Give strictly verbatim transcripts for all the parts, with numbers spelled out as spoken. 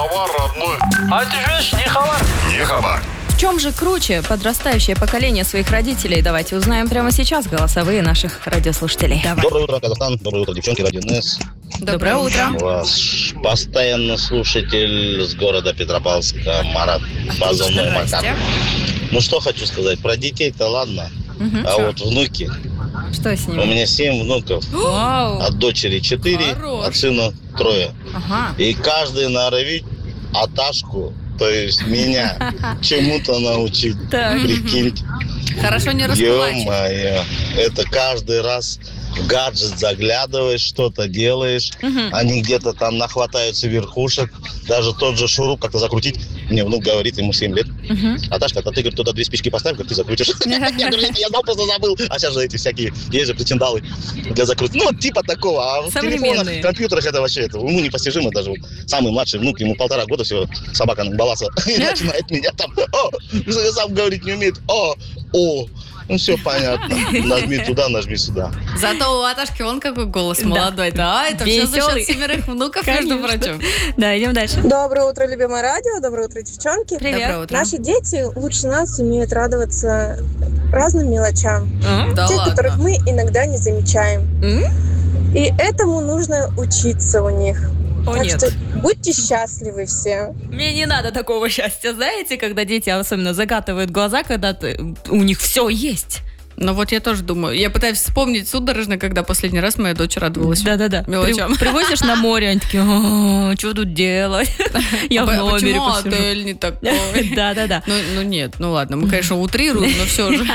Нихабар, родной. А ты живешь Нихабар? Нихабар. В чем же круче подрастающее поколение своих родителей? Давайте узнаем прямо сейчас голосовые наших радиослушателей. Давай. Доброе утро, Казахстан. Доброе утро, девчонки, радио НС. Доброе утро. Ваш постоянный слушатель с города Петропавловска, Марат Базовный Макар. Ну что хочу сказать, про детей-то ладно, Угу. а Чё? вот внуки. Что с У ними? меня семь внуков, Вау. от дочери четыре, Хорош. от сына трое. Ага. И каждый норовит Аташку, то есть меня, чему-то научить. Так. Прикиньте. Хорошо не раскулачить. Ё-моё, это каждый раз в гаджет заглядываешь, что-то делаешь, Мгм. они где-то там нахватаются верхушек, даже тот же шуруп как-то закрутить. Мне внук говорит, ему семь лет. Мгм. Аташка, а ты, говорит, туда две спички поставь, как ты закрутишь. Я говорю, я знал, просто забыл. А сейчас же эти всякие, есть же причиндалы для закрутки. Ну, вот типа такого. А в Современные. телефонах, компьютерах это вообще это, уму непостижимо. Даже вот самый младший внук, ему полтора года всего, собака баласа, и начинает меня там, о, сам говорить не умеет, о, о. Ну, все понятно. Нажми туда, нажми сюда. Зато у Аташки вон какой голос Да. молодой-то. А, это все за Весёлый. счет семерых внуков, между Конечно. прочим. Да, идем дальше. Доброе утро, любимое радио. Доброе утро, девчонки. Привет. Доброе утро. Наши дети лучше нас умеют радоваться разным мелочам, А? Да тех, ладно. которых мы иногда не замечаем. М? И этому нужно учиться у них. О, так нет. что будьте счастливы все. Мне не надо такого счастья, знаете, когда дети особенно закатывают глаза, когда ты, у них все есть. Ну вот я тоже думаю. Я пытаюсь вспомнить судорожно, когда последний раз моя дочь радовалась. Да-да-да. Мелочам. При- привозишь на море, они такие, что тут делать? Я в А номере почему посижу. отель не такой? Да-да-да. Ну, ну нет, ну ладно, мы, конечно, утрируем, но все же.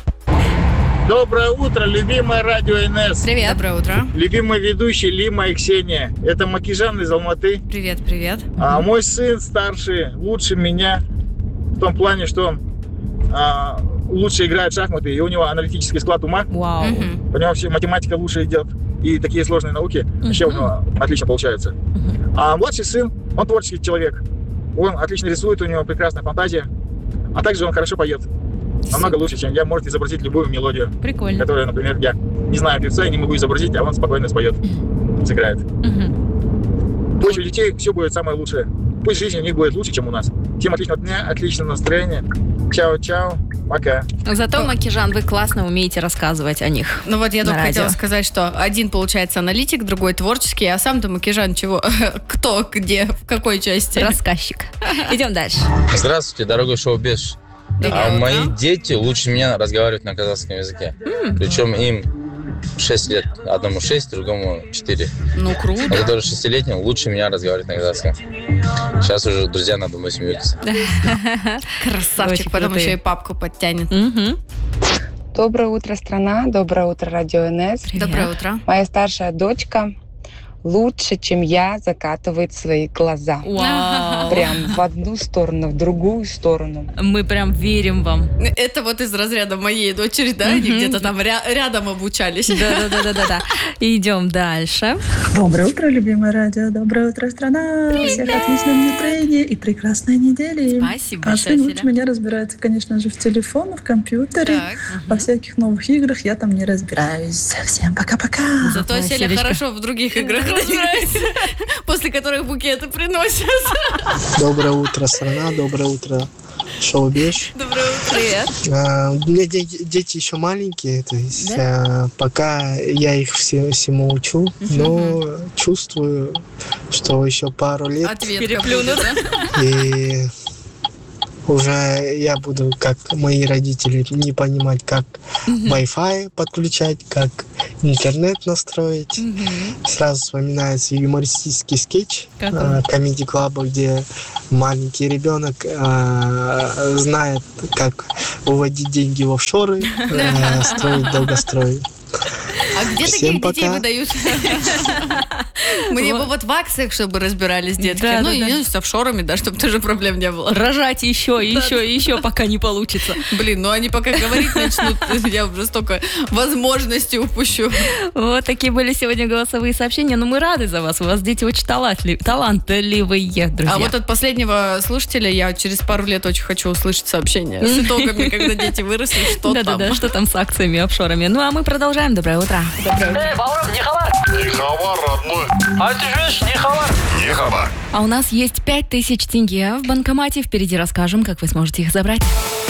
Доброе утро, любимое радио НС. Привет. Доброе утро. Любимый ведущий Лима и Ксения. Это Макижан из Алматы. Привет, привет. А мой сын старший лучше меня в том плане, что он а, лучше играет в шахматы, и у него аналитический склад ума. Вау. Мгм. У него вообще математика лучше идет. И такие сложные науки вообще у него отлично получаются. А младший сын, он творческий человек. Он отлично рисует, у него прекрасная фантазия. А также он хорошо поет. Намного лучше, чем я, может изобразить любую мелодию, Прикольно. которую, например, я не знаю певца и не могу изобразить, а он спокойно споет, сыграет. Мгм. Пусть у детей все будет самое лучшее. Пусть жизнь у них будет лучше, чем у нас. Всем отличного дня, отличного настроения. Чао-чао, пока. Зато, Макижан, вы классно умеете рассказывать о них. Ну вот я На только хотела радио. сказать, что один получается аналитик, другой творческий, а сам-то Макижан чего? Кто, где, в какой части? Рассказчик. Идем дальше. Здравствуйте, дорогой шоу-без. Доброе А утро. мои дети лучше меня разговаривают на казахском языке. Причем им шесть лет. Одному шесть, другому четыре. Ну, круто. А который шестилетний лучше меня разговаривает на казахском. Сейчас уже друзья надо мной смеются. Красавчик, Очень потом крутые. еще и папку подтянет. Мгм. Доброе утро, страна. Доброе утро, радио НС. Привет. Доброе утро. Моя старшая дочка лучше, чем я, закатывает свои глаза. Вау. Прям в одну сторону, в другую сторону. Мы прям верим вам. Это вот из разряда моей дочери, да? Они Мгм. где-то там ря- рядом обучались. Да-да-да-да-да. Идем дальше. Доброе утро, любимое радио. Доброе утро, страна. У всех отличного настроения и прекрасной недели. Спасибо А большое, сын лучше Селя. меня разбирается, конечно же, в телефонах, в компьютере. Так. Во всяких новых играх я там не разбираюсь. Всем пока-пока. Зато Ой, Селя Селечка. хорошо в других играх разбирается, после которых букеты приносят. Доброе утро, страна. Доброе утро, шоу-без. Доброе утро. Привет. А, у меня де- дети еще маленькие, то есть а, пока я их все, всему учу, но чувствую, что еще пару лет Ответка Переплюнут. будет, да? и уже я буду, как мои родители, не понимать, как Wi-Fi подключать, как интернет настроить. Сразу вспоминается юмористический скетч Какой? Comedy Club, где маленький ребенок э, знает, как выводить деньги в офшоры, э, строить долгострой. А где Всем таких детей пока. выдают? Мне бы вот в акциях, чтобы разбирались детки. Да, Ну, да, и да. с офшорами, да, чтобы тоже проблем не было. Рожать еще, и еще, и еще, пока не получится. Блин, ну они пока говорить начнут, я уже столько возможностей упущу. Вот такие были сегодня голосовые сообщения. Но мы рады за вас. У вас дети очень талантли- талантливые, друзья. А вот от последнего слушателя я через пару лет очень хочу услышать сообщение с итогами, когда дети выросли, что там. Да-да-да, что там с акциями, офшорами. Ну, а мы продолжаем. Доброе утро. Эй, Баурам, Нихабар! Нихабар, родной. А ты живешь Нихабар? не хабар. А у нас есть пять тысяч тенге в банкомате. Впереди расскажем, как вы сможете их забрать.